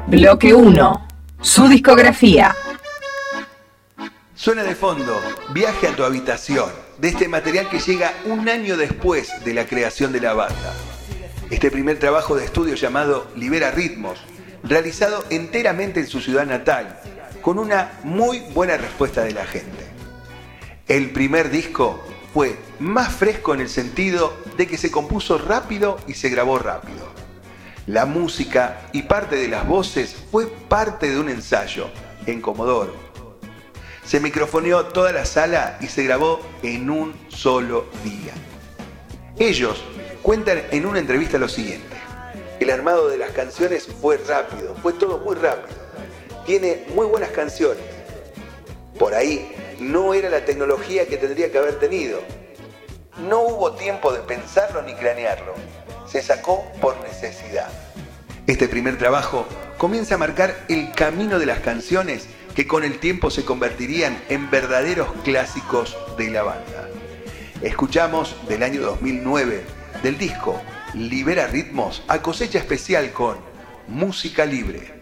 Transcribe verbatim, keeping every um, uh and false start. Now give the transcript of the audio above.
Bloque uno. Su discografía. Suena de fondo Viaje a tu habitación, de este material que llega un año después de la creación de la banda. Este primer trabajo de estudio llamado Libera Ritmos, realizado enteramente en su ciudad natal, con una muy buena respuesta de la gente. El primer disco fue más fresco en el sentido de que se compuso rápido y se grabó rápido. La música y parte de las voces fue parte de un ensayo en Comodoro. Se microfoneó toda la sala y se grabó en un solo día. Ellos cuentan en una entrevista lo siguiente: el armado de las canciones fue rápido, fue todo muy rápido. Tiene muy buenas canciones. Por ahí no era la tecnología que tendría que haber tenido. No hubo tiempo de pensarlo ni cranearlo. Se sacó por necesidad. Este primer trabajo comienza a marcar el camino de las canciones que con el tiempo se convertirían en verdaderos clásicos de la banda. Escuchamos del año dos mil nueve, del disco Libera Ritmos, a Cosecha Especial con Música Libre.